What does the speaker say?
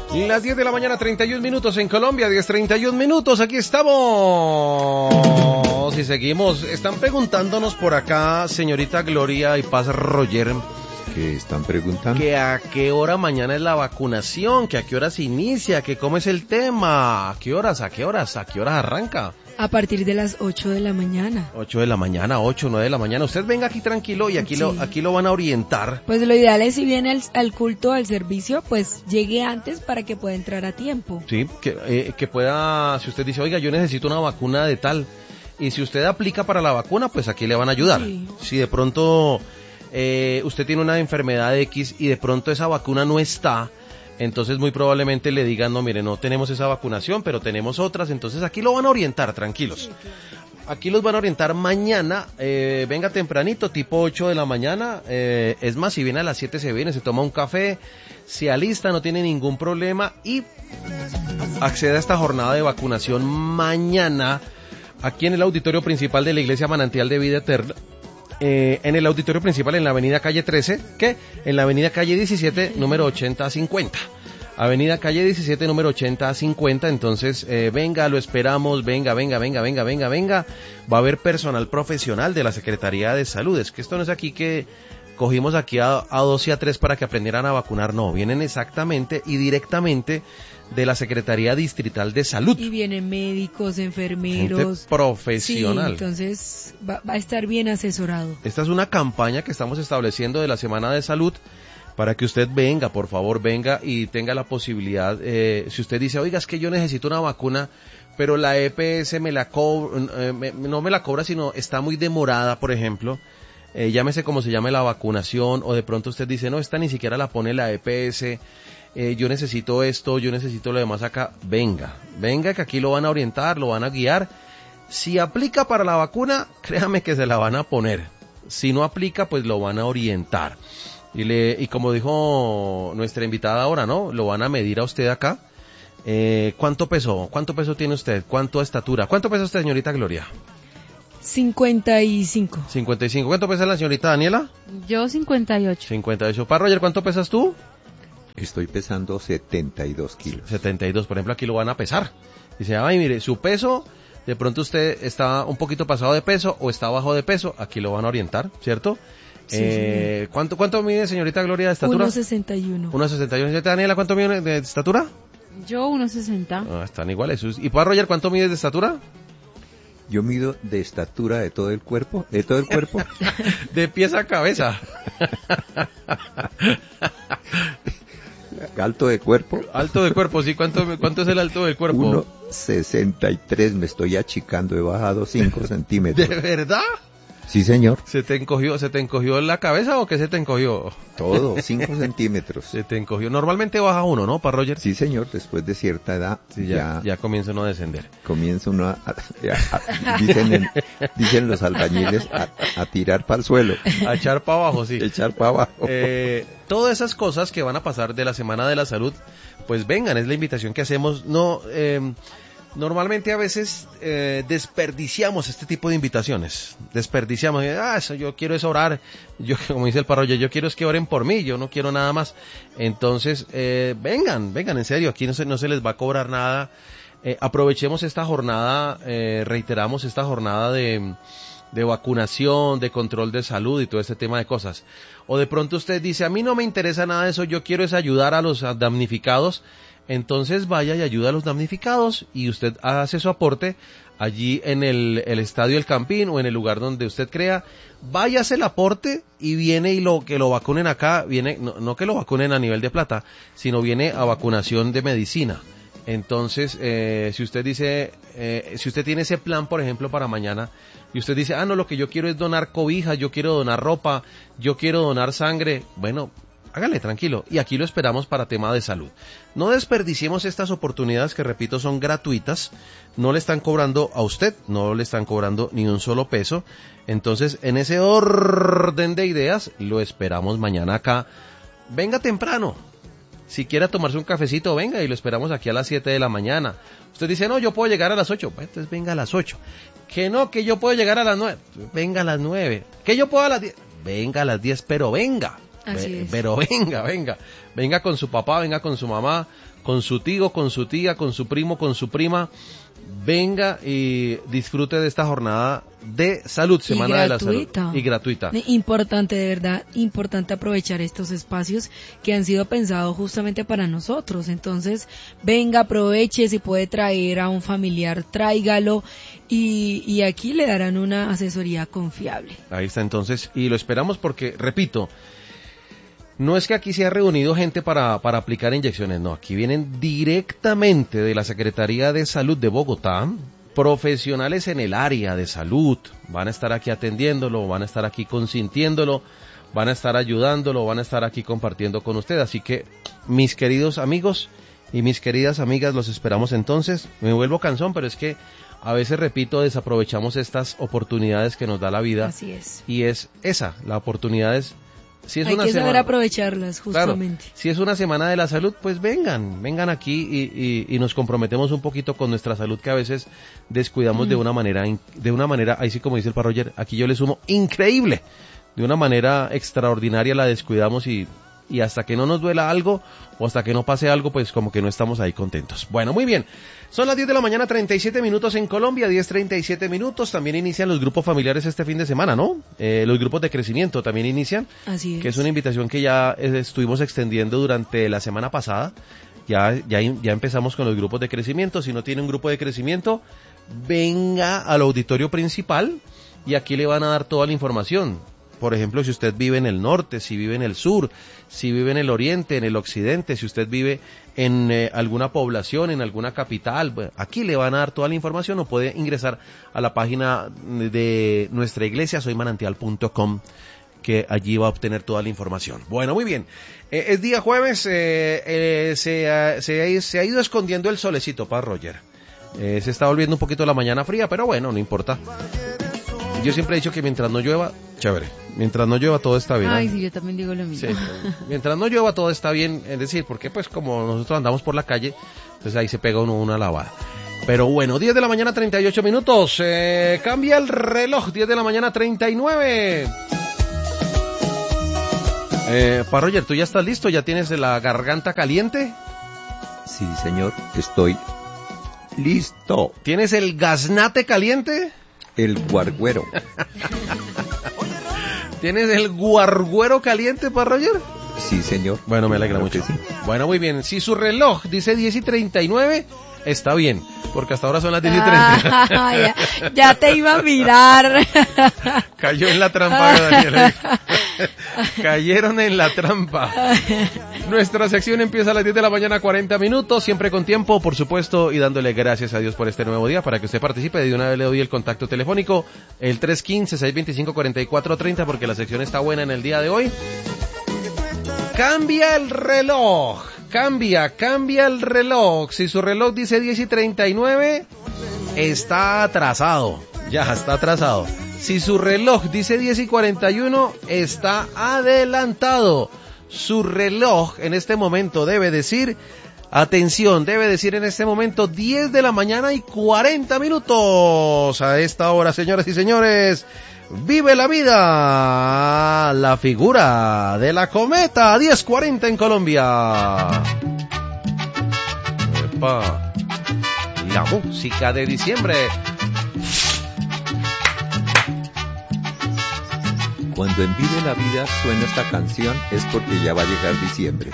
Las 10 de la mañana, 31 minutos en Colombia, 10:31 minutos, aquí estamos. Y seguimos. Están preguntándonos por acá, señorita Gloria y Paz Roger. ¿Qué están preguntando? Que a qué hora mañana es la vacunación, que a qué hora se inicia, que cómo es el tema, a qué horas arranca. A partir de las 8 de la mañana. 8 de la mañana, 8, 9 de la mañana. Usted venga aquí tranquilo y aquí, sí. aquí lo van a orientar. Pues lo ideal es si viene al culto, al servicio, pues llegue antes para que pueda entrar a tiempo. Sí, que pueda, si usted dice, oiga, yo necesito una vacuna de tal, y si usted aplica para la vacuna, pues aquí le van a ayudar. Sí. Si de pronto usted tiene una enfermedad X y de pronto esa vacuna no está, entonces muy probablemente le digan, no, mire, no tenemos esa vacunación, pero tenemos otras, entonces aquí lo van a orientar, tranquilos. Sí, claro. Aquí los van a orientar mañana, venga tempranito, tipo 8 de la mañana, es más, si viene a las 7 se viene, se toma un café, se alista, no tiene ningún problema y accede a esta jornada de vacunación mañana, aquí en el auditorio principal de la Iglesia Manantial de Vida Eterna. En el auditorio principal en la avenida calle 13, en la avenida calle 17, número 80 a 50. Avenida calle 17, número 80 a 50, entonces venga, lo esperamos, venga. Va a haber personal profesional de la Secretaría de Salud, es que esto no es aquí que cogimos aquí a 2 y a 3 para que aprendieran a vacunar, no, vienen exactamente y directamente de la Secretaría Distrital de Salud. Y vienen médicos, enfermeros. Gente profesional. Sí, entonces va a estar bien asesorado. Esta es una campaña que estamos estableciendo de la Semana de Salud para que usted venga, por favor, venga y tenga la posibilidad, si usted dice, oiga, es que yo necesito una vacuna, pero la EPS no me la cobra, sino está muy demorada, por ejemplo, llámese como se llame la vacunación, o de pronto usted dice, no, esta ni siquiera la pone la EPS, yo necesito esto, yo necesito lo demás acá, venga que aquí lo van a orientar, lo van a guiar. Si aplica para la vacuna, créame que se la van a poner. Si no aplica, pues lo van a orientar. Y como dijo nuestra invitada ahora, ¿no? Lo van a medir a usted acá. ¿Cuánto peso tiene usted? ¿Cuánto estatura? ¿Cuánto pesa usted, señorita Gloria? 55. 55. ¿Cuánto pesa la señorita Daniela? Yo 58. 58. ¿Para Roger, cuánto pesas tú? Estoy pesando 72 kilos. 72, por ejemplo, aquí lo van a pesar. Dice, ay, mire, su peso, de pronto usted está un poquito pasado de peso o está bajo de peso, aquí lo van a orientar, ¿cierto? Sí. ¿Cuánto mide, señorita Gloria, de estatura? 1,61. 1,61. Señorita Daniela, ¿cuánto mide de estatura? Yo 1,60. Están iguales. ¿Y para Roger, cuánto mide de estatura? Yo mido de estatura de todo el cuerpo. De pies a cabeza. Alto de cuerpo, sí. ¿Cuánto es el alto del cuerpo? 1,63, me estoy achicando, he bajado 5 centímetros. ¿De verdad? Sí, señor. ¿Se te encogió la cabeza o qué se te encogió? Todo, 5 centímetros. Se te encogió. Normalmente baja uno, ¿no, para Roger? Sí, señor, después de cierta edad. Sí, ya comienza uno a descender. Comienza uno dicen los albañiles, a tirar para el suelo. A echar para abajo, sí. Echar para abajo. Todas esas cosas que van a pasar de la Semana de la Salud, pues vengan, es la invitación que hacemos. No, normalmente a veces desperdiciamos este tipo de invitaciones. Desperdiciamos, eso yo quiero es orar. Yo, como dice el párroco, yo quiero es que oren por mí, yo no quiero nada más. Entonces, vengan, en serio, aquí no se les va a cobrar nada. Aprovechemos esta jornada, reiteramos esta jornada de vacunación, de control de salud y todo este tema de cosas. O de pronto usted dice, a mí no me interesa nada de eso, yo quiero es ayudar a los damnificados. Entonces vaya y ayuda a los damnificados y usted hace su aporte allí en el Estadio El Campín o en el lugar donde usted crea. Vaya, hace el aporte y viene y que lo vacunen acá, viene, no que lo vacunen a nivel de plata, sino viene a vacunación de medicina. Entonces, si usted dice, si usted tiene ese plan, por ejemplo, para mañana, y usted dice, no, lo que yo quiero es donar cobijas, yo quiero donar ropa, yo quiero donar sangre, bueno, hágale, tranquilo, y aquí lo esperamos para tema de salud. No desperdiciemos estas oportunidades que, repito, son gratuitas, no le están cobrando a usted, no le están cobrando ni un solo peso. Entonces, en ese orden de ideas, lo esperamos mañana acá. Venga temprano. Si quiere tomarse un cafecito, venga y lo esperamos aquí a las 7 de la mañana. Usted dice, no, yo puedo llegar a las 8. Pues entonces venga a las 8. Que no, que yo puedo llegar a las 9. Venga a las 9. Que yo puedo a las 10. Venga a las 10, pero venga. Así es. Pero venga con su papá, venga con su mamá, con su tío, con su tía, con su primo, con su prima, venga y disfrute de esta jornada de salud, Semana de la Salud. Y gratuita. Importante, de verdad, importante aprovechar estos espacios que han sido pensados justamente para nosotros. Entonces, venga, aproveche, si puede traer a un familiar, tráigalo y aquí le darán una asesoría confiable. Ahí está entonces, y lo esperamos porque, repito, no es que aquí se ha reunido gente para aplicar inyecciones, no, aquí vienen directamente de la Secretaría de Salud de Bogotá, profesionales en el área de salud, van a estar aquí atendiéndolo, van a estar aquí consintiéndolo, van a estar ayudándolo, van a estar aquí compartiendo con usted, así que mis queridos amigos y mis queridas amigas, los esperamos entonces. Me vuelvo cansón, pero es que a veces, repito, desaprovechamos estas oportunidades que nos da la vida. Así es. Y es esa, la oportunidad es... Si es Hay una que saber semana, aprovecharlas, justamente. claro, si es una semana de la salud, pues vengan aquí y nos comprometemos un poquito con nuestra salud, que a veces descuidamos de una manera, ahí sí como dice el Parroyer, aquí yo le sumo, increíble, de una manera extraordinaria la descuidamos y hasta que no nos duela algo o hasta que no pase algo, pues como que no estamos ahí contentos. Bueno, muy bien. Son las 10 de la mañana, 37 minutos en Colombia, 10:37 minutos. También inician los grupos familiares este fin de semana, ¿no? Los grupos de crecimiento también inician. Así es. Que es una invitación que ya estuvimos extendiendo durante la semana pasada. Ya empezamos con los grupos de crecimiento. Si no tiene un grupo de crecimiento, venga al auditorio principal y aquí le van a dar toda la información. Por ejemplo, si usted vive en el norte, si vive en el sur, si vive en el oriente, en el occidente, si usted vive en alguna población, en alguna capital, bueno, aquí le van a dar toda la información o puede ingresar a la página de nuestra iglesia, soymanantial.com, que allí va a obtener toda la información. Bueno, muy bien. Es día jueves, se ha ido escondiendo el solecito, para Roger. Se está volviendo un poquito la mañana fría, pero bueno, no importa. Yo siempre he dicho que mientras no llueva, chévere. Mientras no llueva todo está bien. Ay, sí, yo también digo lo mismo. Sí, mientras no llueva todo está bien, es decir, porque pues como nosotros andamos por la calle, pues ahí se pega uno una lavada. Pero bueno, 10 de la mañana 38 minutos, cambia el reloj, 10 de la mañana 39. Roger, ¿tú ya estás listo? ¿Ya tienes la garganta caliente? Sí, señor, estoy listo. ¿Tienes el gaznate caliente? El guarguero. ¿Tienes el guarguero caliente, Roger? Sí, señor. Bueno, me alegra Claro mucho. que sí. Bueno, muy bien. Si su reloj dice 10:39, está bien, porque hasta ahora son las 10:30. Ya te iba a mirar. Cayó en la trampa, Daniel. Cayeron en la trampa. Nuestra sección empieza a las 10 de la mañana, 40 minutos, siempre con tiempo, por supuesto, y dándole gracias a Dios por este nuevo día, para que usted participe. De una vez le doy el contacto telefónico, el 315-625-4430, porque la sección está buena en el día de hoy. Cambia el reloj, cambia el reloj. Si su reloj dice 10:39, está atrasado, ya está atrasado. Si su reloj dice 10:41, está adelantado. Su reloj en este momento debe decir, atención, debe decir en este momento 10 de la mañana y 40 minutos. A esta hora, señoras y señores, vive la vida, la figura de la cometa, 10:40 en Colombia. Epa, la música de diciembre. Cuando en Vive la Vida suena esta canción es porque ya va a llegar diciembre.